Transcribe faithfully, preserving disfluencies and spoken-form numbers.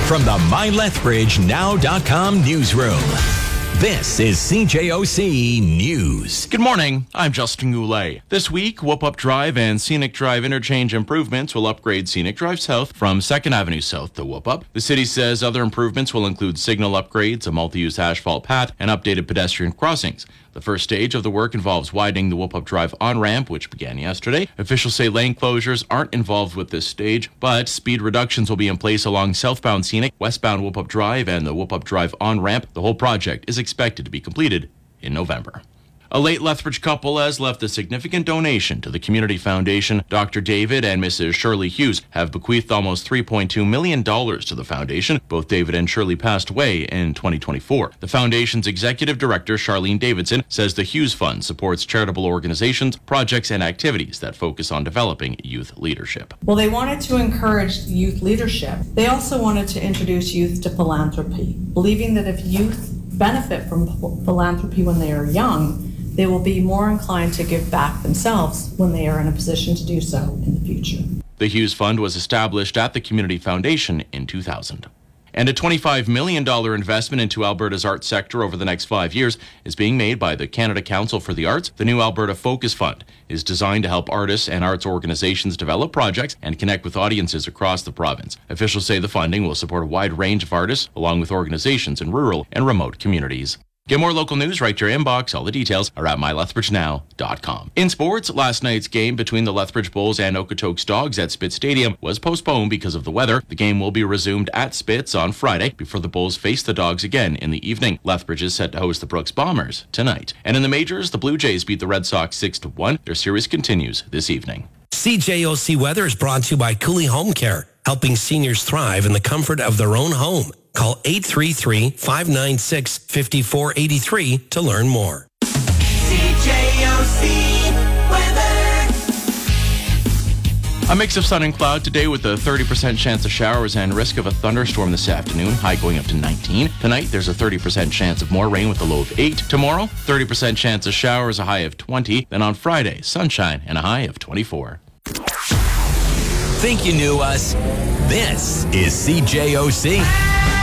from the My Lethbridge Now dot com newsroom. This is C J O C News. Good morning, I'm Justin Goulet. This week, Whoop-Up Drive and Scenic Drive interchange improvements will upgrade Scenic Drive South from second Avenue South to Whoop-Up. The city says other improvements will include signal upgrades, a multi-use asphalt path, and updated pedestrian crossings. The first stage of the work involves widening the Whoop-Up Drive on-ramp, which began yesterday. Officials say lane closures aren't involved with this stage, but speed reductions will be in place along southbound Scenic, westbound Whoop-Up Drive, and the Whoop-Up Drive on-ramp. The whole project is expected to be completed in November. A late Lethbridge couple has left a significant donation to the Community Foundation. Doctor David and Missus Shirley Hughes have bequeathed almost three point two million dollars to the foundation. Both David and Shirley passed away in twenty twenty-four. The foundation's executive director, Charlene Davidson, says the Hughes Fund supports charitable organizations, projects, and activities that focus on developing youth leadership. Well, they wanted to encourage youth leadership. They also wanted to introduce youth to philanthropy, believing that if youth benefit from philanthropy when they are young, they will be more inclined to give back themselves when they are in a position to do so in the future. The Hughes Fund was established at the Community Foundation in two thousand. And a twenty-five million dollars investment into Alberta's arts sector over the next five years is being made by the Canada Council for the Arts. The new Alberta Focus Fund is designed to help artists and arts organizations develop projects and connect with audiences across the province. Officials say the funding will support a wide range of artists, along with organizations in rural and remote communities. Get more local news right to your inbox. All the details are at my lethbridge now dot com. In sports, last night's game between the Lethbridge Bulls and Okotoks Dogs at Spitz Stadium was postponed because of the weather. The game will be resumed at Spitz on Friday before the Bulls face the Dogs again in the evening. Lethbridge is set to host the Brooks Bombers tonight. And in the majors, the Blue Jays beat the Red Sox six to one. Their series continues this evening. C J O C Weather is brought to you by Cooley Home Care, helping seniors thrive in the comfort of their own home. Call eight three three, five nine six, five four eight three to learn more. C J O C weather. A mix of sun and cloud today with a thirty percent chance of showers and risk of a thunderstorm this afternoon, high going up to nineteen. Tonight, there's a thirty percent chance of more rain with a low of eight. Tomorrow, thirty percent chance of showers, a high of twenty. Then on Friday, sunshine and a high of twenty-four. Think you knew us? This is C J O C.